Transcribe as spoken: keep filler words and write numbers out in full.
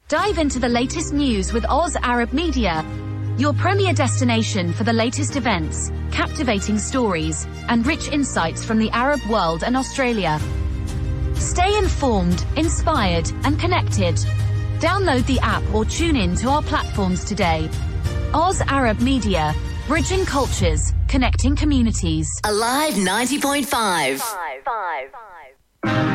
Dive into the latest news with Oz Arab Media, your premier destination for the latest events, captivating stories, and rich insights from the Arab world and Australia. Stay informed, inspired, and connected. Download the app or tune in to our platforms today. Oz Arab Media, bridging cultures, connecting communities. Alive ninety point five. Five, five, five.